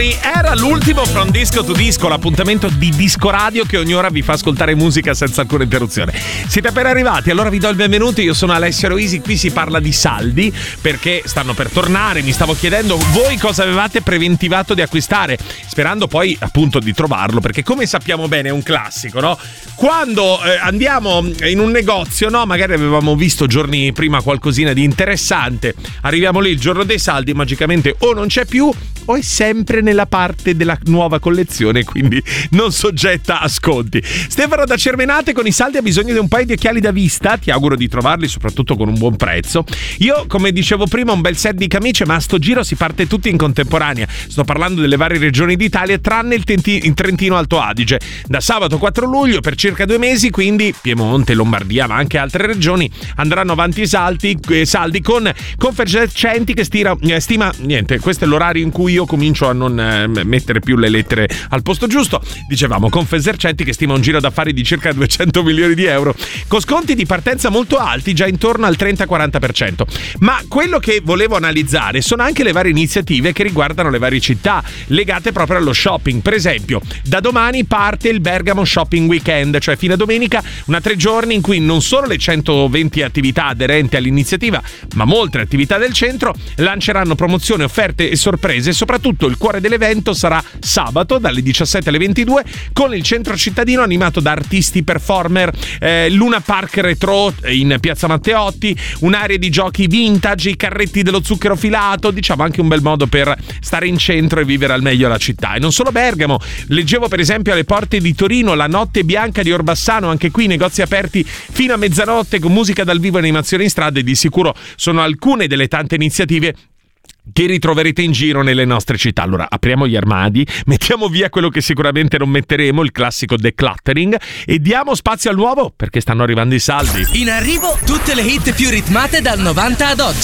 Era l'ultimo From Disco to Disco, l'appuntamento di Disco Radio che ogni ora vi fa ascoltare musica senza alcuna interruzione. Siete appena arrivati, allora vi do il benvenuto. Io sono Alessio Aloisi, qui si parla di saldi perché stanno per tornare. Mi stavo chiedendo voi cosa avevate preventivato di acquistare, sperando poi appunto di trovarlo, perché come sappiamo bene è un classico, no? Quando andiamo in un negozio, no? Magari avevamo visto giorni prima qualcosina di interessante, arriviamo lì il giorno dei saldi, magicamente o non c'è più o è sempre nella parte della nuova collezione, quindi non soggetta a sconti. Stefano da Cermenate, con i saldi ha bisogno di un paio di occhiali da vista, ti auguro di trovarli soprattutto con un buon prezzo. Io, come dicevo prima, un bel set di camicie, ma a sto giro si parte tutti in contemporanea. Sto parlando delle varie regioni d'Italia tranne il Trentino Alto Adige. Da sabato 4 luglio per circa 2 mesi, quindi Piemonte, Lombardia ma anche altre regioni andranno avanti saldi con Confesercenti che stima niente, questo è l'orario in cui io comincio a non mettere più le lettere al posto giusto. Dicevamo Confesercenti che stima un giro d'affari di circa 200 milioni di euro con sconti di partenza molto alti, già intorno al 30-40%. Ma quello che volevo analizzare sono anche le varie iniziative che riguardano le varie città legate proprio allo shopping. Per esempio, da domani parte il Bergamo Shopping Weekend, cioè fino a domenica 3 giorni in cui non solo le 120 attività aderenti all'iniziativa, ma molte attività del centro lanceranno promozioni, offerte e sorprese. Soprattutto il cuore dell'evento sarà sabato dalle 17 alle 22 con il centro cittadino animato da artisti performer, Luna Park Retro in Piazza Matteotti, un'area di giochi vintage, i carretti dello zucchero filato, diciamo anche un bel modo per stare in centro e vivere al meglio la città. E non solo Bergamo, leggevo per esempio alle porte di Torino la Notte Bianca di Orbassano, anche qui negozi aperti fino a mezzanotte con musica dal vivo e animazioni in strada, e di sicuro sono alcune delle tante iniziative che ritroverete in giro nelle nostre città. Allora apriamo gli armadi, mettiamo via quello che sicuramente non metteremo, il classico decluttering, e diamo spazio al nuovo perché stanno arrivando i saldi. In arrivo tutte le hit più ritmate dal 90 ad oggi.